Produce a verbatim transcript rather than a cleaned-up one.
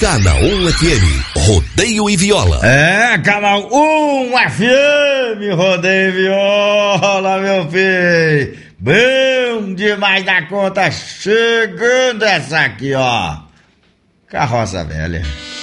Canal um F M, Rodeio e Viola. É, Canal um F M, Rodeio e Viola, meu filho. Bom demais da conta, chegando essa aqui, ó. Carroça velha.